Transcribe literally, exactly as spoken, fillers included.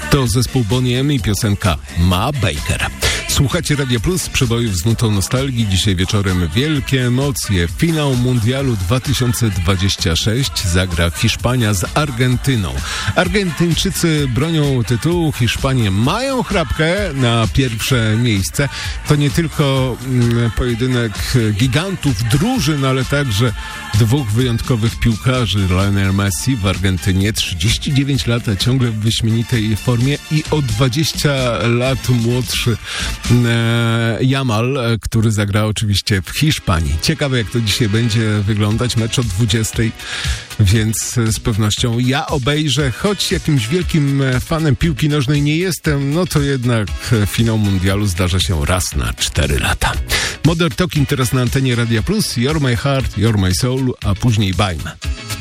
To zespół Boney M i piosenka Ma Baker. Słuchacie Radia Plus, przebojów z nutą nostalgii. Dzisiaj wieczorem wielkie emocje. Finał Mundialu dwa tysiące dwudziestego szóstego zagra Hiszpania z Argentyną. Argentyńczycy bronią tytułu, Hiszpanie mają chrapkę na pierwsze miejsce. To nie tylko mm, pojedynek gigantów drużyn, ale także dwóch wyjątkowych piłkarzy. Lionel Messi w Argentynie, trzydzieści dziewięć lat, a ciągle w wyśmienitej formie, i o dwadzieścia lat młodszy e, Yamal, który zagra oczywiście w Hiszpanii. Ciekawe, jak to dzisiaj będzie wyglądać. Mecz o dwudziestej, więc z pewnością ja obejrzę. Choć jakimś wielkim fanem piłki nożnej nie jestem, no to jednak finał mundialu zdarza się raz na cztery lata. Modern Talking teraz na antenie Radia Plus. You're my heart, you're my soul, a później Bajm.